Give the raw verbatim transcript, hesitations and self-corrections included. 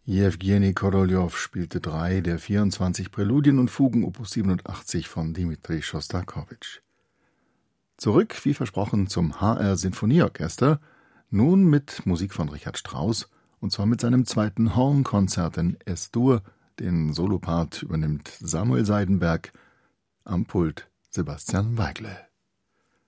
Jewgeni Koroljow spielte drei der vierundzwanzig Präludien und Fugen Opus siebenundachtzig von Dmitri Schostakowitsch. Zurück, wie versprochen, zum H R Sinfonieorchester, nun mit Musik von Richard Strauss, und zwar mit seinem zweiten Hornkonzert in Es-Dur. Den Solopart übernimmt Samuel Seidenberg, am Pult Sebastian Weigle.